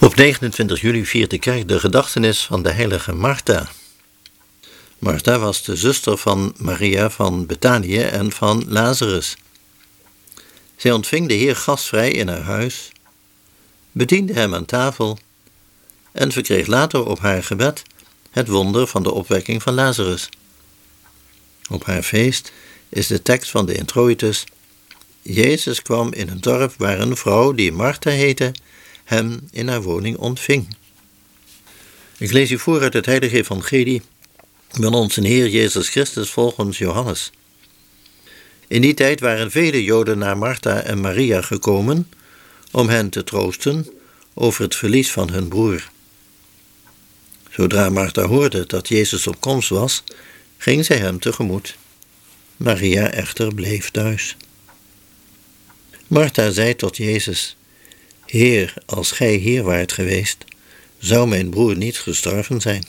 Op 29 juli viert de kerk de gedachtenis van de heilige Martha. Martha was de zuster van Maria van Betanië en van Lazarus. Zij ontving de Heer gastvrij in haar huis, bediende hem aan tafel en verkreeg later op haar gebed het wonder van de opwekking van Lazarus. Op haar feest is de tekst van de introitus: Jezus kwam in een dorp waar een vrouw die Martha heette hem in haar woning ontving. Ik lees u voor uit het heilige evangelie van onze Heer Jezus Christus volgens Johannes. In die tijd waren vele Joden naar Martha en Maria gekomen om hen te troosten over het verlies van hun broer. Zodra Martha hoorde dat Jezus op komst was, ging zij hem tegemoet. Maria echter bleef thuis. Martha zei tot Jezus: Heer, als gij hier waart geweest, zou mijn broer niet gestorven zijn.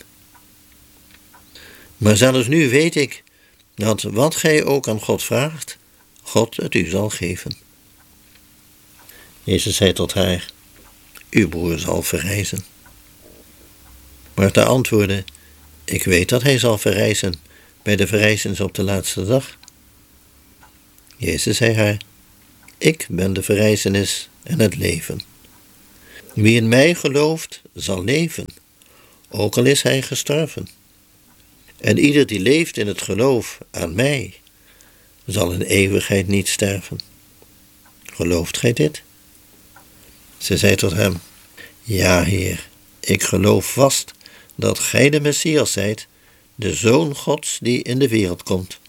Maar zelfs nu weet ik dat wat gij ook aan God vraagt, God het u zal geven. Jezus zei tot haar: Uw broer zal verrijzen. Martha antwoordde: Ik weet dat hij zal verrijzen bij de verrijzenis op de laatste dag. Jezus zei haar: Ik ben de verrijzenis en het leven. Wie in mij gelooft, zal leven, ook al is hij gestorven. En ieder die leeft in het geloof aan mij, zal in eeuwigheid niet sterven. Gelooft gij dit? Ze zei tot hem: Ja, Heer, ik geloof vast dat gij de Messias zijt, de Zoon Gods die in de wereld komt.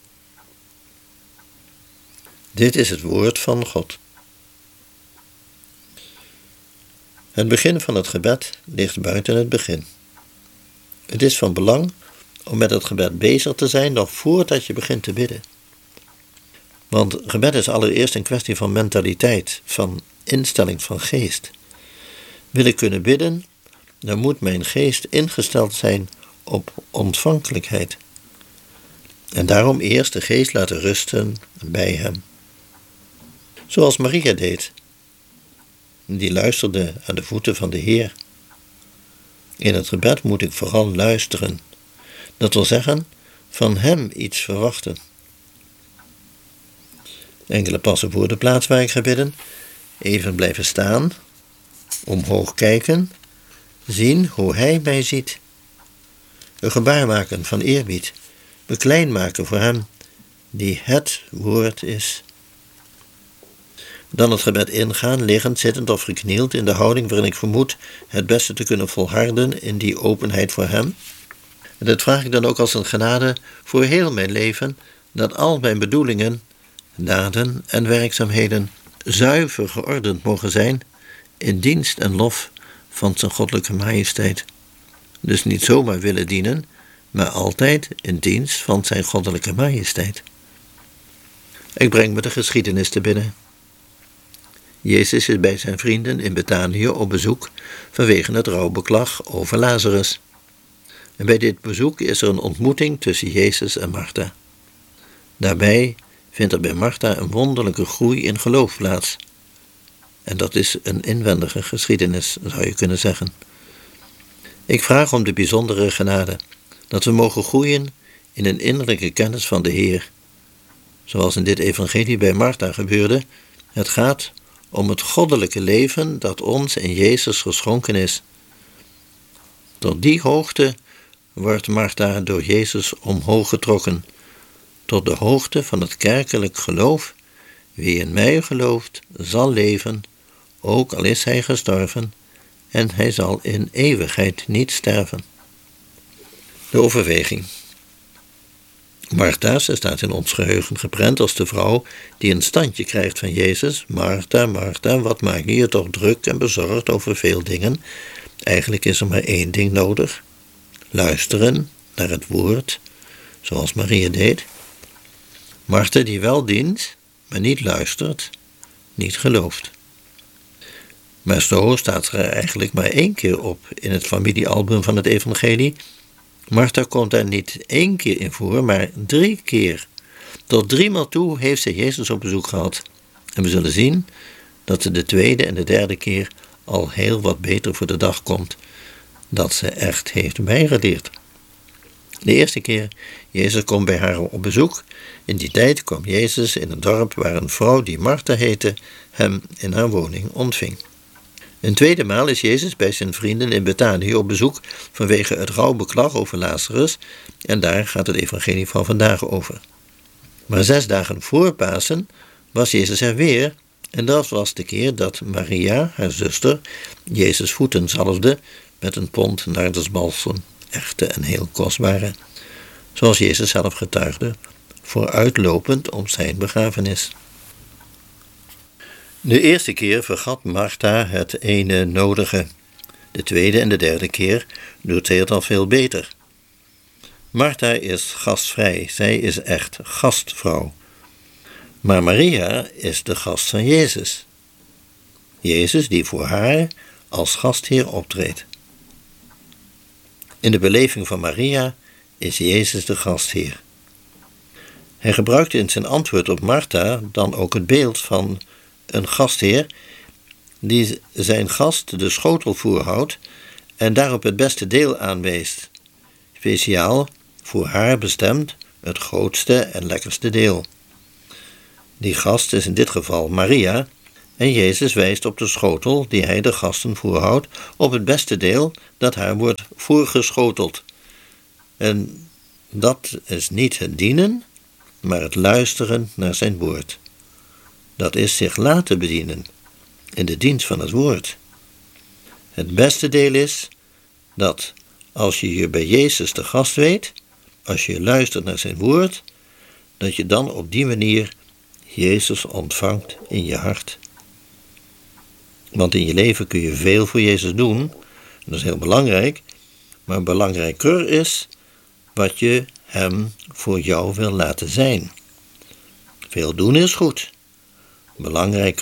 Dit is het woord van God. Het begin van het gebed ligt buiten het begin. Het is van belang om met het gebed bezig te zijn nog voordat je begint te bidden. Want gebed is allereerst een kwestie van mentaliteit, van instelling van geest. Wil ik kunnen bidden, dan moet mijn geest ingesteld zijn op ontvankelijkheid. En daarom eerst de geest laten rusten bij hem. Zoals Maria deed. Die luisterde aan de voeten van de Heer. In het gebed moet ik vooral luisteren. Dat wil zeggen, van hem iets verwachten. Enkele passen voor de plaats waar ik ga bidden. Even blijven staan. Omhoog kijken. Zien hoe hij mij ziet. Een gebaar maken van eerbied. Me klein maken voor hem die het woord is. Dan het gebed ingaan, liggend, zittend of geknield, in de houding waarin ik vermoed het beste te kunnen volharden in die openheid voor hem. En dat vraag ik dan ook als een genade voor heel mijn leven, dat al mijn bedoelingen, daden en werkzaamheden zuiver geordend mogen zijn in dienst en lof van zijn goddelijke majesteit. Dus niet zomaar willen dienen, maar altijd in dienst van zijn goddelijke majesteit. Ik breng me de geschiedenis te binnen. Jezus is bij zijn vrienden in Betanië op bezoek vanwege het rouwbeklag over Lazarus. En bij dit bezoek is er een ontmoeting tussen Jezus en Martha. Daarbij vindt er bij Martha een wonderlijke groei in geloof plaats. En dat is een inwendige geschiedenis, zou je kunnen zeggen. Ik vraag om de bijzondere genade dat we mogen groeien in een innerlijke kennis van de Heer. Zoals in dit evangelie bij Martha gebeurde, het gaat om het goddelijke leven dat ons in Jezus geschonken is. Tot die hoogte wordt Martha door Jezus omhoog getrokken, tot de hoogte van het kerkelijk geloof. Wie in mij gelooft, zal leven, ook al is hij gestorven, en hij zal in eeuwigheid niet sterven. De overweging. Martha, ze staat in ons geheugen geprent als de vrouw die een standje krijgt van Jezus. Martha, Martha, wat maak je je toch druk en bezorgd over veel dingen? Eigenlijk is er maar één ding nodig. Luisteren naar het woord, zoals Maria deed. Martha die wel dient, maar niet luistert, niet gelooft. Maar zo staat er eigenlijk maar 1 keer op in het familiealbum van het evangelie. Martha komt daar niet 1 keer in voor, maar 3 keer. Tot 3 maal toe heeft ze Jezus op bezoek gehad. En we zullen zien dat ze de 2e en de 3e keer al heel wat beter voor de dag komt dat ze echt heeft bijgeleerd. De eerste keer Jezus komt bij haar op bezoek. In die tijd kwam Jezus in een dorp waar een vrouw die Martha heette hem in haar woning ontving. Een tweede maal is Jezus bij zijn vrienden in Betanië op bezoek vanwege het rouwbeklag over Lazarus en daar gaat het evangelie van vandaag over. Maar 6 dagen voor Pasen was Jezus er weer en dat was de keer dat Maria, haar zuster, Jezus' voeten zalfde met een pond nardusbalsem, echte en heel kostbare, zoals Jezus zelf getuigde, vooruitlopend op zijn begrafenis. De eerste keer vergat Martha het ene nodige. De tweede en de derde keer doet zij het al veel beter. Martha is gastvrij, zij is echt gastvrouw. Maar Maria is de gast van Jezus. Jezus die voor haar als gastheer optreedt. In de beleving van Maria is Jezus de gastheer. Hij gebruikte in zijn antwoord op Martha dan ook het beeld van een gastheer die zijn gast de schotel voorhoudt en daarop het beste deel aanwijst, speciaal voor haar bestemd het grootste en lekkerste deel. Die gast is in dit geval Maria en Jezus wijst op de schotel die hij de gasten voorhoudt op het beste deel dat haar wordt voorgeschoteld. En dat is niet het dienen, maar het luisteren naar zijn woord. Dat is zich laten bedienen in de dienst van het woord. Het beste deel is dat als je je bij Jezus te gast weet, als je luistert naar zijn woord, dat je dan op die manier Jezus ontvangt in je hart. Want in je leven kun je veel voor Jezus doen, dat is heel belangrijk, maar belangrijker is wat je hem voor jou wil laten zijn. Veel doen is goed. Belangrijker